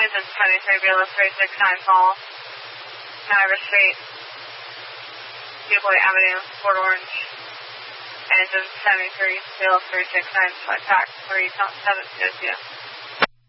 Engine 73, BLS 369 call. Niagara Street, Dupont Avenue, Port Orange. Engine 73, BLS 369, flight pack 37, good to you.